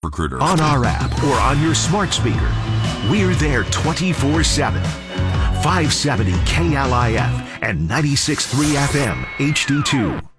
Recruiter. On our app or on your smart speaker. We're there 24/7. 570 KLIF and 96.3 FM HD2.